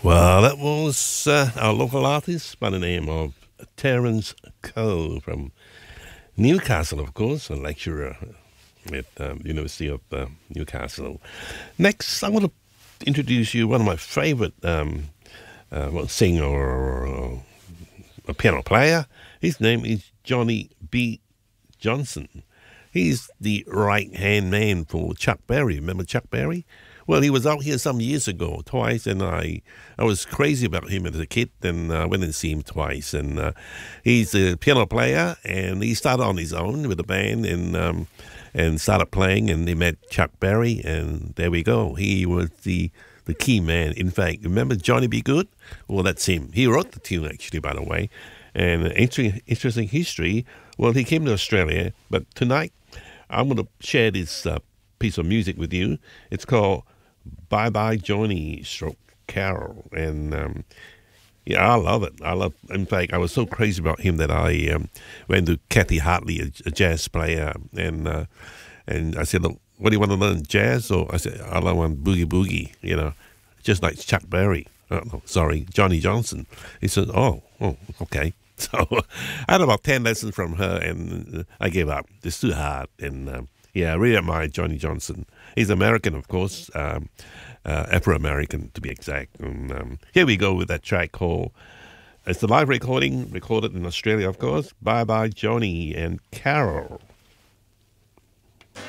Well, that was our local artist by the name of Terence Coe from Newcastle, of course, a lecturer at University of Newcastle. Next, I want to introduce you one of my favorite singer or a piano player. His name is Johnny B. Johnson. He's the right-hand man for Chuck Berry. Remember Chuck Berry? Well, he was out here some years ago, twice, and I was crazy about him as a kid, and I went and see him twice. And he's a piano player, and he started on his own with a band, and started playing, and he met Chuck Berry, and there we go. He was the key man. In fact, remember Johnny B. Good? Well, that's him. He wrote the tune, actually, by the way. And interesting history. Well, he came to Australia, but tonight I'm going to share this piece of music with you. It's called Bye Bye Johnny Stroke Carol. And yeah, I love it. In fact, I was so crazy about him that I went to Kathy Hartley, a jazz player, and I said, look, what do you want to learn, jazz? Or I said, I want boogie boogie, just like Chuck Berry. Oh, no, sorry, Johnny Johnson. He said, oh, okay. So I had about 10 lessons from her, and I gave up. It's too hard. And yeah, I really admire Johnny Johnson. He's American, of course, Afro-American to be exact. And here we go with that track called, it's the live recording, recorded in Australia, of course, Bye Bye Johnny and Carol.